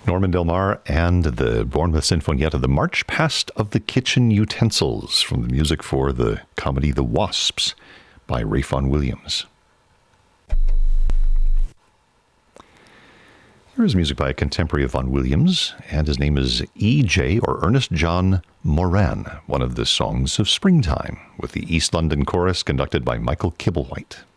Norman Del Mar and the Bournemouth Sinfonietta, the March Past of the Kitchen Utensils, from the music for the comedy The Wasps by Ralph Vaughan Williams. Here is music by a contemporary of Vaughan Williams, and his name is E.J. or Ernest John Moran, one of the songs of Springtime, with the East London Chorus conducted by Michael Kibblewhite.